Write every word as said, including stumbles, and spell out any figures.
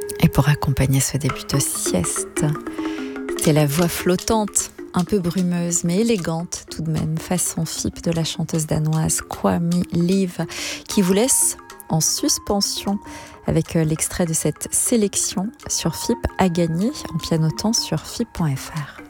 Et pour accompagner ce début de sieste, c'est la voix flottante, un peu brumeuse mais élégante tout de même, façon F I P de la chanteuse danoise Kwame Liv, qui vous laisse en suspension avec l'extrait de cette sélection sur F I P à gagner en pianotant sur F I P point F R.